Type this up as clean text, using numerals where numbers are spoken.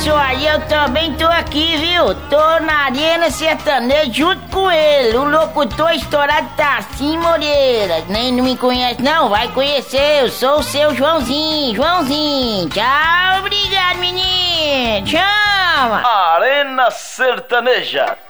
pessoal, eu também tô aqui, viu? Tô na Arena Sertaneja junto com ele, o locutor estourado Tarcísio Moreira. Nem não me conhece não? Vai conhecer, eu sou o seu Joãozinho. Tchau, obrigado, menino. Chama! Arena Sertaneja.